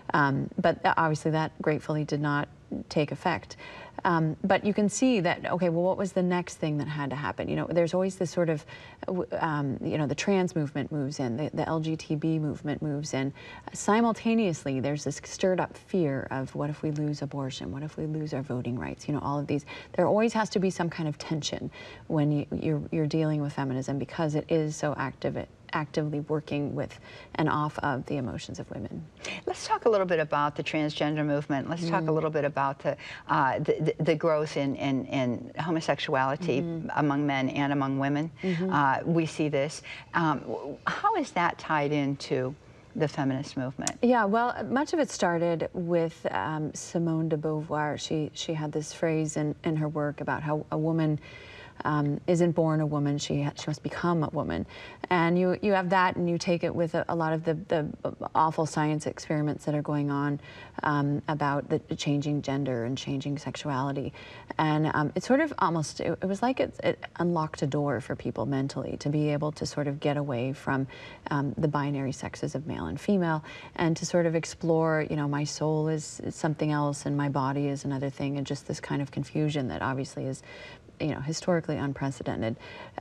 But obviously that gratefully did not take effect. But you can see that, okay, well, what was the next thing that had to happen? You know, there's always this sort of, you know, the trans movement moves in, the LGTB movement moves in. Simultaneously, there's this stirred up fear of what if we lose abortion? What if we lose our voting rights? You know, all of these. There always has to be some kind of tension when you're dealing with feminism, because it is so actively working with and off of the emotions of women. Let's talk a little bit about the transgender movement. Let's talk a little bit about the growth in homosexuality among men and among women. We see this. How is that tied into the feminist movement? Yeah, well, much of it started with Simone de Beauvoir. She had this phrase in her work about how a woman isn't born a woman, she must become a woman. And you have that, and you take it with a lot of the awful science experiments that are going on about the changing gender and changing sexuality. And it sort of almost, it was like it unlocked a door for people mentally to be able to sort of get away from the binary sexes of male and female, and to sort of explore, you know, my soul is something else and my body is another thing, and just this kind of confusion that obviously is, you know, historically unprecedented.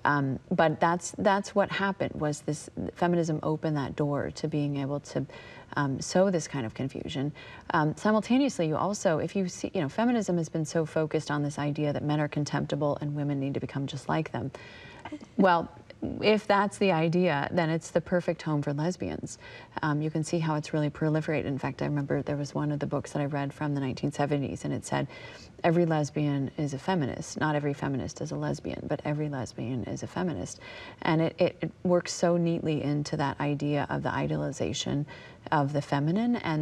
But that's what happened, was this feminism opened that door to being able to sow this kind of confusion. Simultaneously, you also, if you see, you know, feminism has been so focused on this idea that men are contemptible and women need to become just like them. Well, if that's the idea, then it's the perfect home for lesbians. You can see how it's really proliferated. In fact, I remember there was one of the books that I read from the 1970s, and it said, every lesbian is a feminist. Not every feminist is a lesbian, but every lesbian is a feminist. And it works so neatly into that idea of the idealization of the feminine and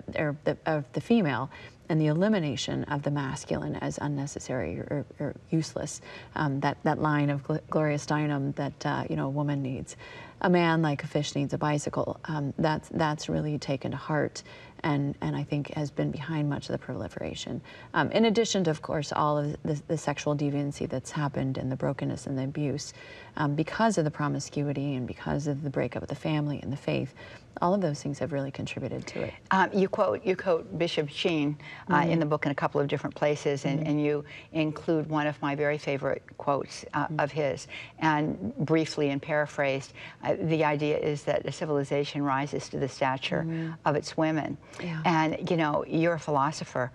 of the female, and the elimination of the masculine as unnecessary or useless. That line of Gloria Steinem that you know, a woman needs a man like a fish needs a bicycle. That's really taken to heart, and I think has been behind much of the proliferation. In addition to, of course, all of the sexual deviancy that's happened and the brokenness and the abuse, because of the promiscuity and because of the breakup of the family and the faith. All of those things have really contributed to it. You quote Bishop Sheen in the book in a couple of different places, and you include one of my very favorite quotes of his. And briefly and paraphrased, the idea is that a civilization rises to the stature of its women. Yeah. And you know, you're a philosopher,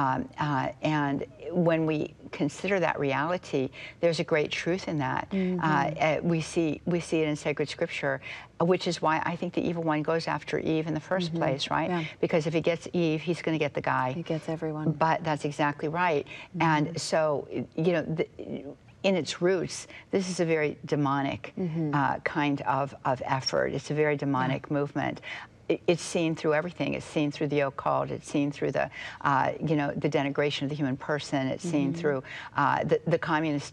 and when we consider that reality, there's a great truth in that. We see it in sacred scripture, which is why I think the evil one goes after Eve in the first place, right? Yeah. Because if he gets Eve, he's going to get the guy. He gets everyone. But that's exactly right. And so, you know, in its roots, this is a very demonic kind of effort. It's a very demonic movement. It's seen through everything. It's seen through the occult. It's seen through the, you know, the denigration of the human person. It's seen through the communist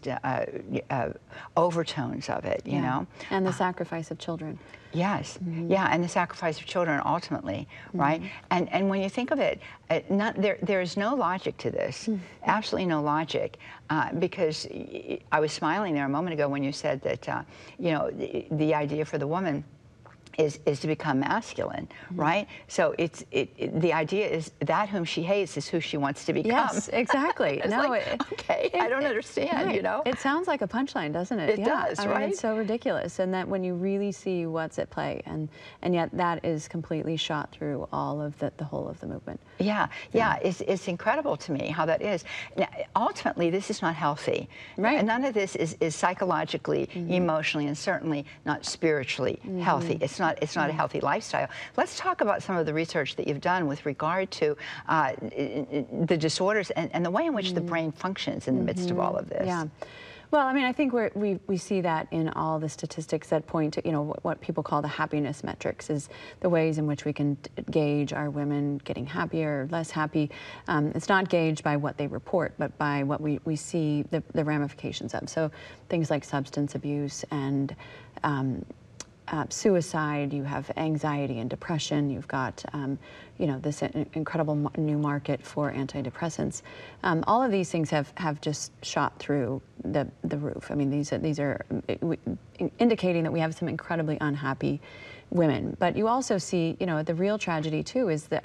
overtones of it, you know. And the sacrifice of children. Yes, yeah, and the sacrifice of children ultimately, right? And when you think of it, there is no logic to this, absolutely no logic, because I was smiling there a moment ago when you said that, you know, the idea for the woman is to become masculine, right? So the idea is that whom she hates is who she wants to become. Yes, exactly. No, like, okay, I don't understand, right. You know? It sounds like a punchline, doesn't it? It does, right? I mean, it's so ridiculous, and that when you really see what's at play, and yet that is completely shot through all of the whole of the movement. Yeah, it's incredible to me how that is. Now, ultimately, this is not healthy. Right. And none of this is psychologically, emotionally, and certainly not spiritually healthy. It's not a healthy lifestyle. Let's talk about some of the research that you've done with regard to the disorders and the way in which the brain functions in the midst of all of this. Yeah. Well, I mean, I think we see that in all the statistics that point to, you know, what people call the happiness metrics, is the ways in which we can gauge are women getting happier or less happy. It's not gauged by what they report, but by what we see the ramifications of. So things like substance abuse and suicide, you have anxiety and depression, you've got you know, this incredible new market for antidepressants. All of these things have just shot through the roof. I mean, these are indicating that we have some incredibly unhappy women. But you also see, you know, the real tragedy too is that